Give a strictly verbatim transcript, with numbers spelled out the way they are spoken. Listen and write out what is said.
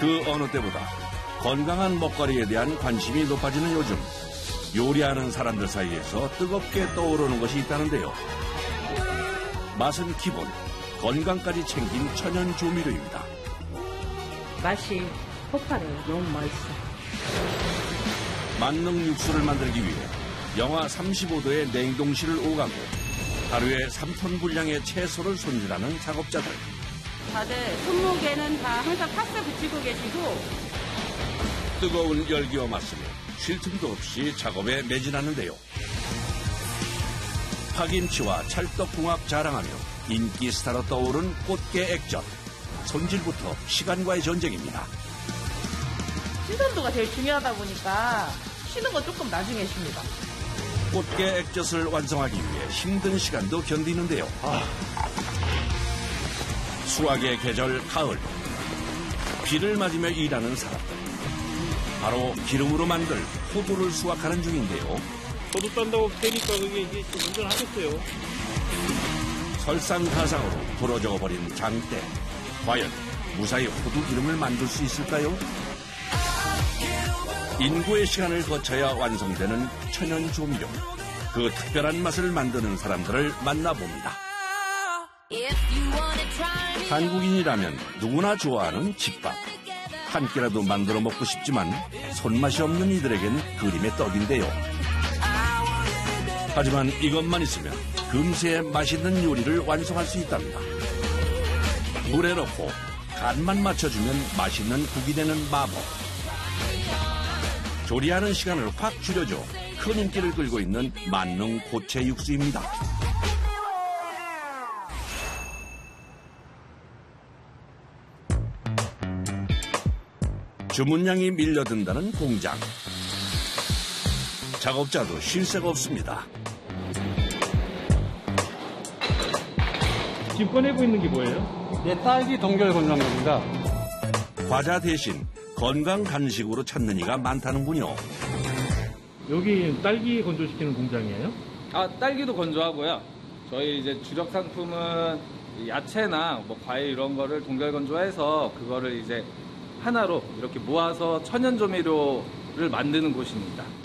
그 어느 때보다 건강한 먹거리에 대한 관심이 높아지는 요즘, 요리하는 사람들 사이에서 뜨겁게 떠오르는 것이 있다는데요. 맛은 기본, 건강까지 챙긴 천연 조미료입니다. 맛이 폭발해요. 너무 맛있어. 만능 육수를 만들기 위해 영하 삼십오 도의 냉동실을 오가고 하루에 삼 톤 분량의 채소를 손질하는 작업자들. 다들 손목에는 다 항상 파스 붙이고 계시고 뜨거운 열기와 맞서며 쉴 틈도 없이 작업에 매진하는데요. 파김치와 찰떡궁합 자랑하며 인기 스타로 떠오른 꽃게 액젓. 손질부터 시간과의 전쟁입니다. 신선도가 제일 중요하다 보니까 쉬는 건 조금 나중에 쉽니다. 꽃게 액젓을 완성하기 위해 힘든 시간도 견디는데요. 아. 수확의 계절 가을. 비를 맞으며 일하는 사람들. 바로 기름으로 만들 호두를 수확하는 중인데요. 호두 딴다고 캐니까 그게 이게 좀 운전하겠어요. 설상가상으로 부러져 버린 장대. 과연 무사히 호두 기름을 만들 수 있을까요? 인고의 시간을 거쳐야 완성되는 천연 조미료. 그 특별한 맛을 만드는 사람들을 만나봅니다. 한국인이라면 누구나 좋아하는 집밥. 한 끼라도 만들어 먹고 싶지만 손맛이 없는 이들에겐 그림의 떡인데요. 하지만 이것만 있으면 금세 맛있는 요리를 완성할 수 있답니다. 물에 넣고 간만 맞춰주면 맛있는 국이 되는 마법. 조리하는 시간을 확 줄여줘 큰 인기를 끌고 있는 만능 고체 육수입니다. 주문량이 밀려든다는 공장. 작업자도 쉴 새가 없습니다. 지금 꺼내고 있는 게 뭐예요? 네, 딸기 동결 건조입니다. 과자 대신 건강 간식으로 찾는 이가 많다는군요. 여기 딸기 건조시키는 공장이에요? 아, 딸기도 건조하고요. 저희 이제 주력 상품은 야채나 뭐 과일 이런 거를 동결 건조해서 그거를 이제 하나로 이렇게 모아서 천연 조미료를 만드는 곳입니다.